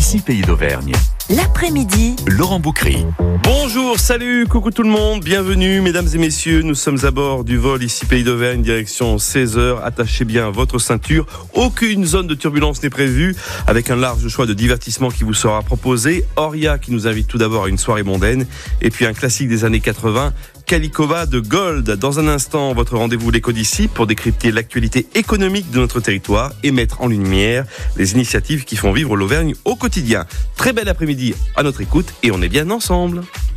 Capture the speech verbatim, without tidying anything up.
six pays d'Auvergne. L'après-midi, Laurent Boucry. Bonjour, salut, coucou tout le monde, bienvenue mesdames et messieurs, nous sommes à bord du vol ici Pays d'Auvergne, direction seize heures, attachez bien votre ceinture, aucune zone de turbulence n'est prévue, avec un large choix de divertissement qui vous sera proposé, Oria qui nous invite tout d'abord à une soirée mondaine, et puis un classique des années quatre-vingts, Calicova de Gold. Dans un instant, votre rendez-vous l'écho d'ici pour décrypter l'actualité économique de notre territoire et mettre en lumière les initiatives qui font vivre l'Auvergne au quotidien. Très bel après-midi à notre écoute et on est bien ensemble.